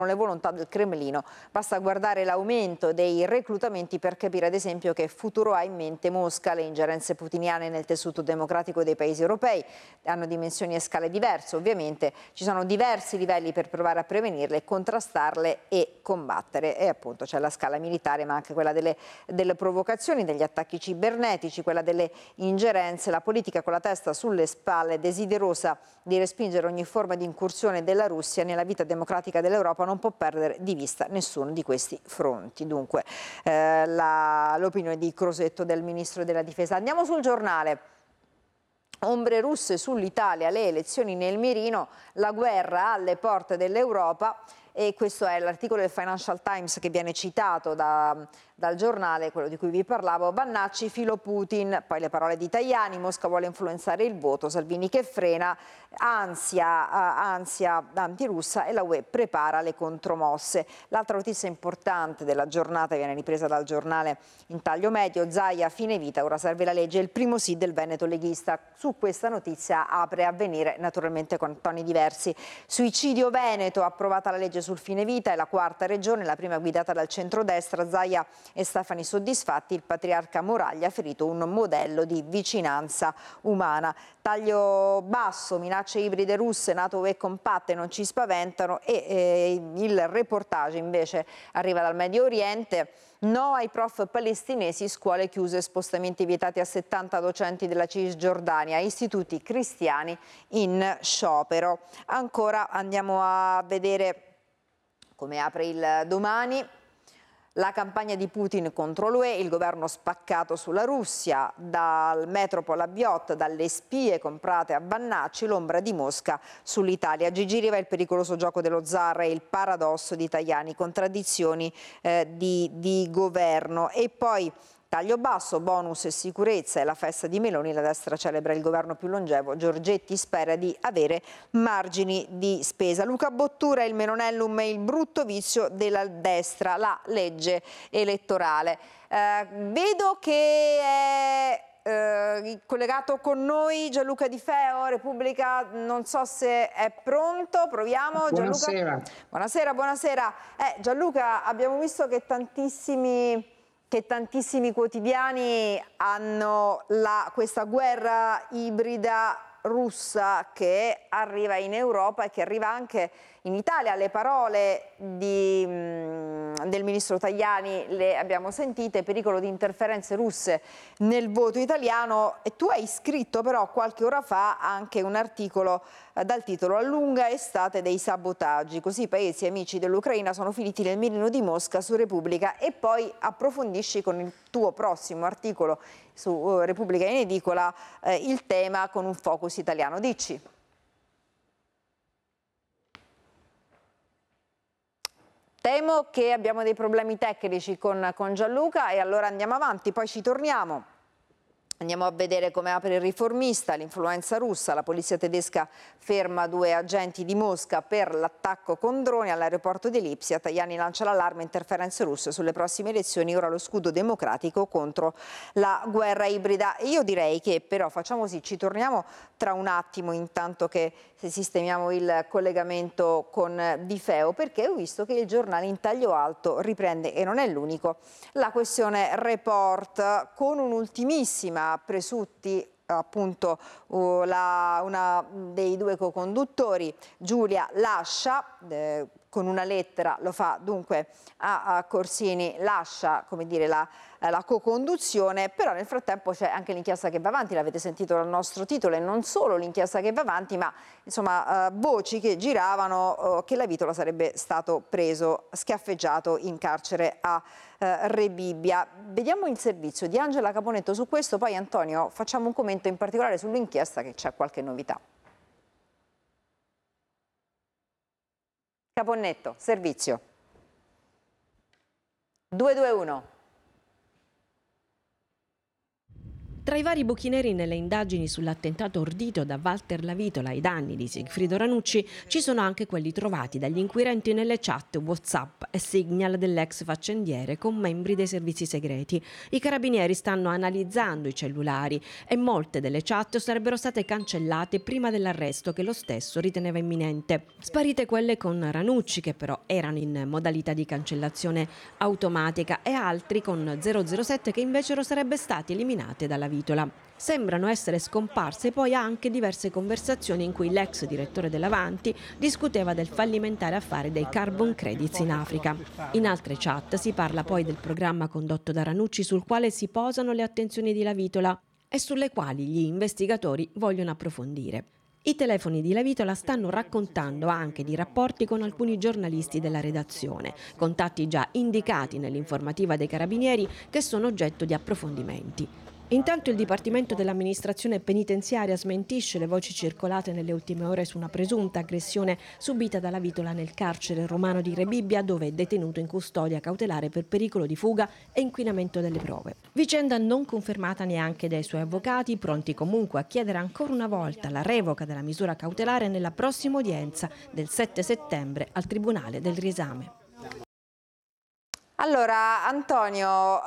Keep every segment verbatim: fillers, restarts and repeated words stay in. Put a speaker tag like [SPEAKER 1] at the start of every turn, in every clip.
[SPEAKER 1] le volontà del Cremlino. Basta guardare l'aumento dei reclutamenti per capire ad esempio che futuro ha in mente Mosca. Le ingerenze putiniane nel tessuto democratico dei paesi europei hanno dimensioni e scale diverse, ovviamente ci sono diversi livelli per provare a prevenirle, contrastarle e combattere, e appunto c'è la scala militare ma anche quella delle, delle provocazioni, degli attacchi cibernetici, quella delle ingerenze, la politica con la testa sulle spalle, desiderosa di respingere ogni forma di incursione della Russia nella vita democratica dell'Europa, non può perdere di vista nessuno di questi fronti. Dunque eh, l'opinione di Crosetto, del Ministro della Difesa. Andiamo sul Giornale. Ombre russe sull'Italia, le elezioni nel mirino, la guerra alle porte dell'Europa, e questo è l'articolo del Financial Times che viene citato da, dal giornale, quello di cui vi parlavo. Vannacci, filo Putin, poi le parole di Tajani, Mosca vuole influenzare il voto, Salvini che frena, ansia, ansia antirussa e la U E prepara le contromosse. L'altra notizia importante della giornata viene ripresa dal giornale in taglio medio, Zaia fine vita, ora serve la legge, il primo sì del Veneto leghista. Su questa notizia apre Avvenire, naturalmente con toni diversi. Suicidio Veneto, approvata la legge sul fine vita, è la quarta regione, la prima guidata dal centrodestra, Zaia e Stefani soddisfatti, il patriarca Moraglia ha ferito un modello di vicinanza umana. Taglio basso, minacce ibride russe, NATO e compatte non ci spaventano, e eh, il reportage invece arriva dal Medio Oriente. No ai prof palestinesi, scuole chiuse, spostamenti vietati a settanta docenti della Cisgiordania, istituti cristiani in sciopero. Ancora andiamo a vedere come apre il Domani. La campagna di Putin contro l'U E, il governo spaccato sulla Russia, dal Metropol a Viotti, dalle spie comprate a Vannacci, l'ombra di Mosca sull'Italia. Gigi Riva, il pericoloso gioco dello zar e il paradosso di Tajani, contraddizioni eh, di, di governo. E poi taglio basso, bonus e sicurezza, è la festa di Meloni, la destra celebra il governo più longevo, Giorgetti spera di avere margini di spesa. Luca Bottura, il Menonellum e il brutto vizio della destra, la legge elettorale. Eh, vedo che è eh, collegato con noi Gianluca Di Feo, Repubblica, non so se è pronto, proviamo.
[SPEAKER 2] Buonasera.
[SPEAKER 1] Gianluca. Buonasera, buonasera. Eh, Gianluca, abbiamo visto che tantissimi... che tantissimi quotidiani hanno la, questa guerra ibrida russa che arriva in Europa e che arriva anche in Italia. Le parole di, mh, del ministro Tajani le abbiamo sentite, pericolo di interferenze russe nel voto italiano, e tu hai scritto però qualche ora fa anche un articolo eh, dal titolo "A lunga estate dei sabotaggi, così i paesi amici dell'Ucraina sono finiti nel mirino di Mosca" su Repubblica, e poi approfondisci con il tuo prossimo articolo su uh, Repubblica in edicola eh, il tema con un focus italiano. Dici. Temo che abbiamo dei problemi tecnici con, con Gianluca, e allora andiamo avanti, poi ci torniamo. Andiamo a vedere come apre il Riformista, l'influenza russa, la polizia tedesca ferma due agenti di Mosca per l'attacco con droni all'aeroporto di Lipsia, Tajani lancia l'allarme, interferenze russe sulle prossime elezioni, ora lo scudo democratico contro la guerra ibrida. E io direi che però facciamo così, ci torniamo tra un attimo intanto che sistemiamo il collegamento con Di Feo, perché ho visto che il giornale in taglio alto riprende, e non è l'unico, la questione report con un'ultimissima Presutti, appunto uh, la, una dei due co-conduttori, Giulia Lascia, eh, con una lettera lo fa dunque a, a Corsini, lascia, come dire, la, la co-conduzione, però nel frattempo c'è anche l'inchiesta che va avanti, l'avete sentito dal nostro titolo, e non solo l'inchiesta che va avanti, ma insomma uh, voci che giravano uh, che la Vitola sarebbe stato preso, schiaffeggiato in carcere a uh, Rebibbia. Vediamo il servizio di Angela Caponetto su questo, poi Antonio facciamo un commento in particolare sull'inchiesta, che c'è qualche novità. Caponnetto, servizio. due due uno.
[SPEAKER 2] Tra i vari buchi neri nelle indagini sull'attentato ordito da Walter Lavitola ai danni di Sigfrido Ranucci ci sono anche quelli trovati dagli inquirenti nelle chat WhatsApp e Signal dell'ex faccendiere con membri dei servizi segreti. I carabinieri stanno analizzando i cellulari e molte delle chat sarebbero state cancellate prima dell'arresto che lo stesso riteneva imminente. Sparite quelle con Ranucci, che però erano in modalità di cancellazione automatica, e altri con zero zero sette che invece sarebbero stati eliminate dalla Vitola. Sembrano essere scomparse poi anche diverse conversazioni in cui l'ex direttore dell'Avanti discuteva del fallimentare affare dei carbon credits in Africa. In altre chat si parla poi del programma condotto da Ranucci sul quale si posano le attenzioni di Lavitola e sulle quali gli investigatori vogliono approfondire. I telefoni di Lavitola stanno raccontando anche di rapporti con alcuni giornalisti della redazione, contatti già indicati nell'informativa dei Carabinieri che sono oggetto di approfondimenti. Intanto il Dipartimento dell'Amministrazione Penitenziaria smentisce le voci circolate nelle ultime ore su una presunta aggressione subita da Lavitola nel carcere romano di Rebibbia, dove è detenuto in custodia cautelare per pericolo di fuga e inquinamento delle prove. Vicenda non confermata neanche dai suoi avvocati, pronti comunque a chiedere ancora una volta la revoca della misura cautelare nella prossima udienza del sette settembre al Tribunale del Riesame.
[SPEAKER 1] Allora, Antonio,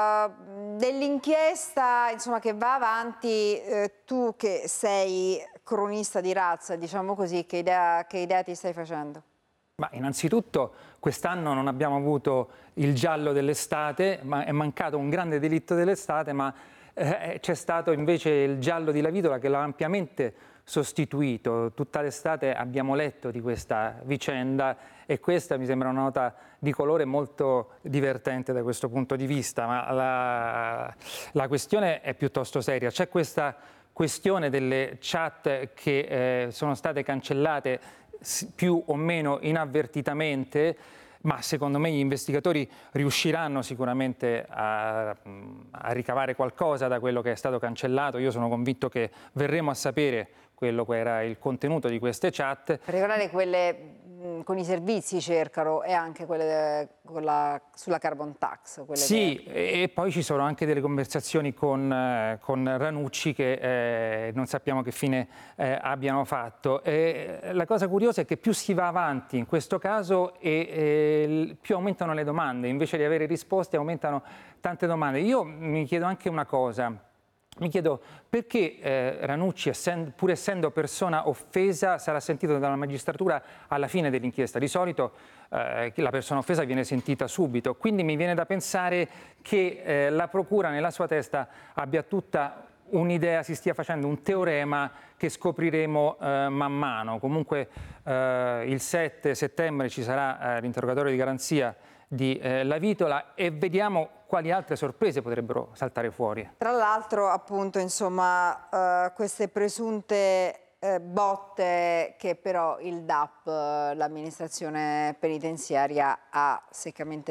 [SPEAKER 1] eh, dell'inchiesta insomma, che va avanti, eh, tu che sei cronista di razza, diciamo così, che idea, che idea ti stai facendo?
[SPEAKER 3] Ma innanzitutto quest'anno non abbiamo avuto il giallo dell'estate, ma è mancato un grande delitto dell'estate, ma eh, c'è stato invece il giallo di Lavitola che l'ha ampiamente sostituito. Tutta l'estate abbiamo letto di questa vicenda e questa mi sembra una nota di colore molto divertente da questo punto di vista, ma la, la questione è piuttosto seria. C'è questa questione delle chat che eh, sono state cancellate più o meno inavvertitamente, ma secondo me gli investigatori riusciranno sicuramente a, a ricavare qualcosa da quello che è stato cancellato. Io sono convinto che verremo a sapere quello che era il contenuto di queste chat.
[SPEAKER 1] Per ricordare quelle mh, con i servizi cercano e anche quelle con la, sulla carbon tax. Quelle
[SPEAKER 3] sì,
[SPEAKER 1] che...
[SPEAKER 3] e poi ci sono anche delle conversazioni con, eh, con Ranucci che eh, non sappiamo che fine eh, abbiano fatto. E la cosa curiosa è che più si va avanti in questo caso e eh, più aumentano le domande, invece di avere risposte aumentano tante domande. Io mi chiedo anche una cosa. Mi chiedo perché eh, Ranucci, essendo, pur essendo persona offesa, sarà sentito dalla magistratura alla fine dell'inchiesta. Di solito eh, la persona offesa viene sentita subito, quindi mi viene da pensare che eh, la procura nella sua testa abbia tutta un'idea, si stia facendo un teorema che scopriremo eh, man mano. Comunque eh, il sette settembre ci sarà eh, l'interrogatorio di garanzia di eh, Lavitola e vediamo quali altre sorprese potrebbero saltare fuori.
[SPEAKER 1] Tra l'altro, appunto, insomma, eh, queste presunte eh, botte che però il D A P, eh, l'amministrazione penitenziaria, ha seccamente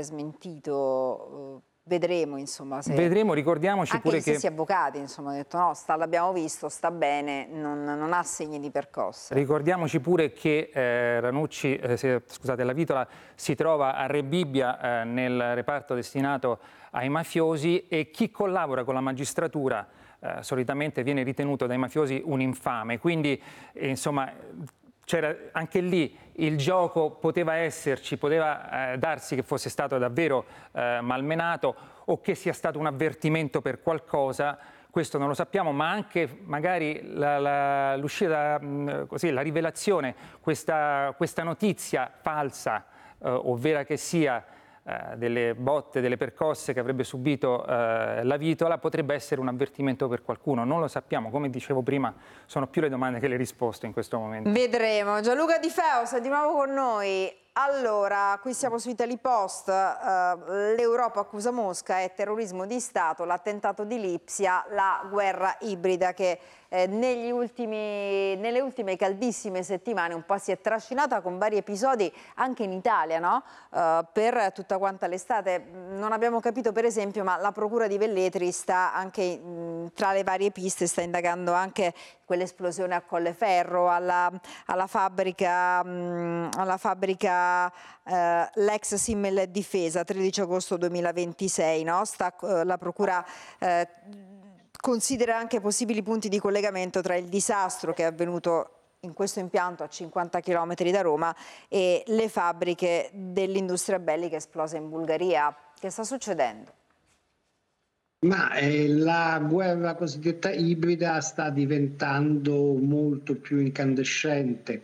[SPEAKER 1] smentito. Eh, Vedremo, insomma, se...
[SPEAKER 3] Vedremo, ricordiamoci
[SPEAKER 1] anche
[SPEAKER 3] pure
[SPEAKER 1] gli stessi
[SPEAKER 3] che...
[SPEAKER 1] avvocati, insomma, hanno detto no, sta, l'abbiamo visto, sta bene, non, non ha segni di percosse.
[SPEAKER 3] Ricordiamoci pure che eh, Ranucci, eh, se, scusate, Lavitola si trova a Rebibbia eh, nel reparto destinato ai mafiosi e chi collabora con la magistratura eh, solitamente viene ritenuto dai mafiosi un infame, quindi eh, insomma... C'era anche lì il gioco, poteva esserci, poteva eh, darsi che fosse stato davvero eh, malmenato o che sia stato un avvertimento per qualcosa, questo non lo sappiamo, ma anche magari la, la, l'uscita, mh, così, la rivelazione, questa, questa notizia falsa eh, o vera che sia, eh, delle botte, delle percosse che avrebbe subito eh, Lavitola, potrebbe essere un avvertimento per qualcuno. Non lo sappiamo, come dicevo prima, sono più le domande che le risposte in questo momento.
[SPEAKER 1] Vedremo. Gianluca Di Feo, sei di nuovo con noi. Allora, qui siamo su Italy Post, uh, l'Europa accusa Mosca, è terrorismo di Stato, l'attentato di Lipsia, la guerra ibrida che eh, negli ultimi, nelle ultime caldissime settimane un po' si è trascinata con vari episodi anche in Italia, no? Uh, per tutta quanta l'estate. Non abbiamo capito per esempio, ma la Procura di Velletri sta anche mh, tra le varie piste, sta indagando anche quell'esplosione a Colleferro, alla, alla fabbrica, mh, alla fabbrica eh, l'ex Simmel Difesa, tredici agosto duemilaventisei, no? Sta eh, la procura eh, considera anche possibili punti di collegamento tra il disastro che è avvenuto in questo impianto a cinquanta chilometri da Roma e le fabbriche dell'industria bellica esplose in Bulgaria. Che sta succedendo?
[SPEAKER 4] Ma eh, la guerra cosiddetta ibrida sta diventando molto più incandescente.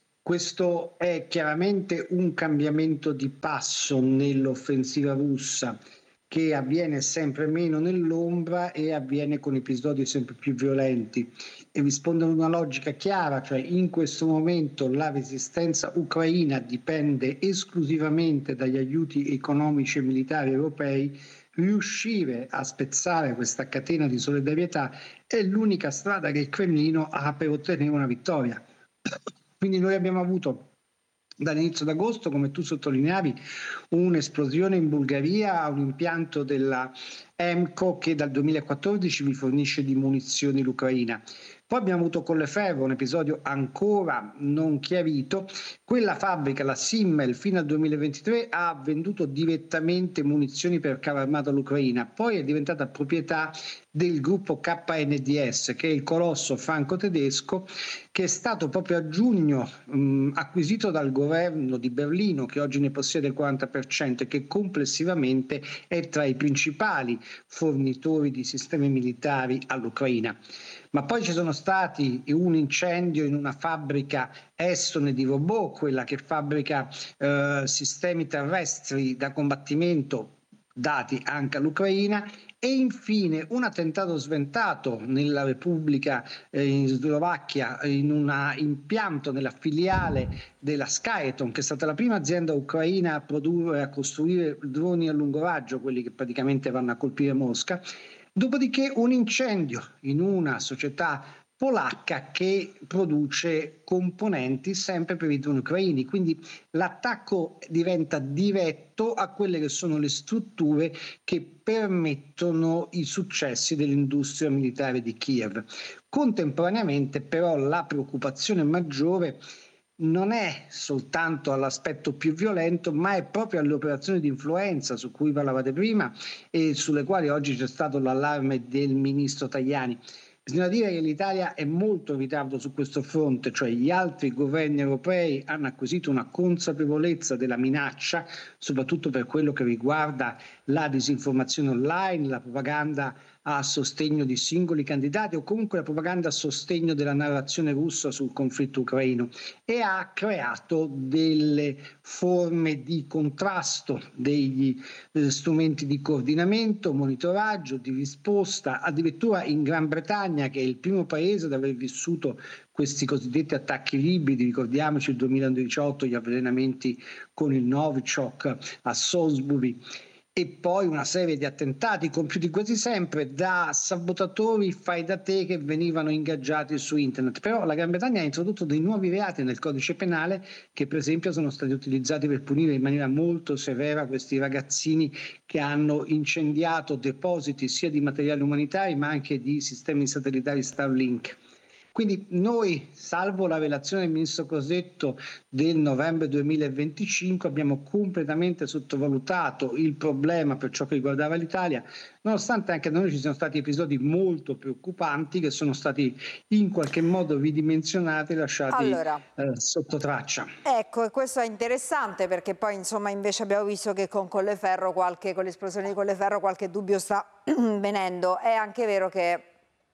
[SPEAKER 4] Questo è chiaramente un cambiamento di passo nell'offensiva russa, che avviene sempre meno nell'ombra e avviene con episodi sempre più violenti, e risponde a una logica chiara, cioè in questo momento la resistenza ucraina dipende esclusivamente dagli aiuti economici e militari europei. Riuscire a spezzare questa catena di solidarietà è l'unica strada che il Cremlino ha per ottenere una vittoria. Quindi noi abbiamo avuto dall'inizio d'agosto, come tu sottolineavi, un'esplosione in Bulgaria a un impianto della Emco che dal duemilaquattordici vi fornisce di munizioni l'Ucraina. Poi abbiamo avuto Colleferro, un episodio ancora non chiarito. Quella fabbrica, la Simmel, fino al duemilaventitré ha venduto direttamente munizioni per carro armato all'Ucraina, poi è diventata proprietà del gruppo K N D S, che è il colosso franco-tedesco, che è stato proprio a giugno mh, acquisito dal governo di Berlino, che oggi ne possiede il quaranta per cento e che complessivamente è tra i principali fornitori di sistemi militari all'Ucraina. Ma poi ci sono stati un incendio in una fabbrica estone di robot, quella che fabbrica eh, sistemi terrestri da combattimento dati anche all'Ucraina, e infine un attentato sventato nella Repubblica eh, in Slovacchia, in un impianto nella filiale della Skytron, che è stata la prima azienda ucraina a produrre e a costruire droni a lungo raggio, quelli che praticamente vanno a colpire Mosca. Dopodiché un incendio in una società polacca che produce componenti sempre per i droni ucraini, quindi l'attacco diventa diretto a quelle che sono le strutture che permettono i successi dell'industria militare di Kiev. Contemporaneamente però la preoccupazione maggiore non è soltanto all'aspetto più violento, ma è proprio alle operazioni di influenza su cui parlavate prima e sulle quali oggi c'è stato l'allarme del ministro Tajani. Bisogna dire che l'Italia è molto in ritardo su questo fronte, cioè gli altri governi europei hanno acquisito una consapevolezza della minaccia, soprattutto per quello che riguarda la disinformazione online, la propaganda a sostegno di singoli candidati o comunque la propaganda a sostegno della narrazione russa sul conflitto ucraino, e ha creato delle forme di contrasto, degli eh, strumenti di coordinamento, monitoraggio, di risposta. Addirittura in Gran Bretagna, che è il primo paese ad aver vissuto questi cosiddetti attacchi ibridi, ricordiamoci il duemiladiciotto, gli avvelenamenti con il Novichok a Salisbury, e poi una serie di attentati compiuti quasi sempre da sabotatori fai da te che venivano ingaggiati su internet. Però la Gran Bretagna ha introdotto dei nuovi reati nel codice penale che per esempio sono stati utilizzati per punire in maniera molto severa questi ragazzini che hanno incendiato depositi sia di materiali umanitari ma anche di sistemi satellitari Starlink. Quindi noi, salvo la relazione del ministro Crosetto del novembre duemilaventicinque, abbiamo completamente sottovalutato il problema per ciò che riguardava l'Italia, nonostante anche da noi ci siano stati episodi molto preoccupanti che sono stati in qualche modo ridimensionati e lasciati allora, eh, sotto traccia.
[SPEAKER 1] Ecco, e questo è interessante perché poi insomma invece abbiamo visto che con Colleferro, qualche, con l'esplosione di Colleferro qualche dubbio sta venendo. È anche vero che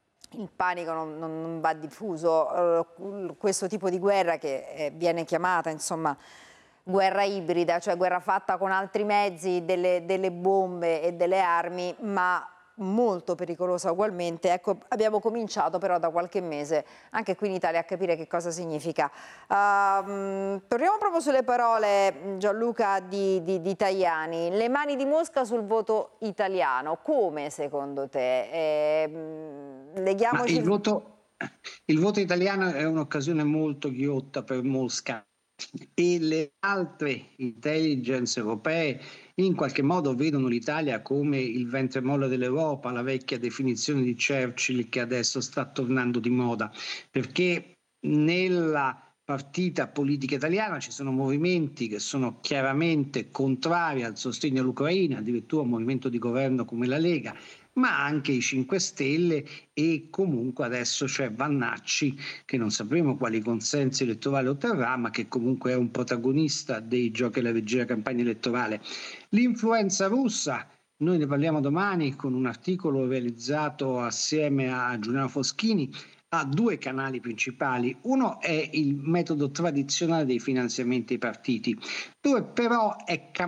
[SPEAKER 1] il panico non, non va diffuso, uh, questo tipo di guerra che eh, viene chiamata insomma guerra ibrida, cioè guerra fatta con altri mezzi, delle, delle bombe e delle armi, ma molto pericolosa ugualmente. Ecco, abbiamo cominciato però da qualche mese anche qui in Italia a capire che cosa significa. Uh, torniamo proprio sulle parole, Gianluca, di, di, di Tajani. Le mani di Mosca sul voto italiano, come secondo te? Eh, leghiamoci...
[SPEAKER 4] il, voto, il voto italiano è un'occasione molto ghiotta per Mosca, e le altre intelligence europee in qualche modo vedono l'Italia come il ventre molle dell'Europa, la vecchia definizione di Churchill che adesso sta tornando di moda, perché nella partita politica italiana ci sono movimenti che sono chiaramente contrari al sostegno all'Ucraina, addirittura un movimento di governo come la Lega, ma anche i cinque Stelle e comunque adesso c'è Vannacci che non sapremo quali consensi elettorali otterrà, ma che comunque è un protagonista dei giochi alla leggera campagna elettorale. L'influenza russa, noi ne parliamo domani con un articolo realizzato assieme a Giuliano Foschini, ha due canali principali. Uno è il metodo tradizionale dei finanziamenti ai partiti, dove però è cambiato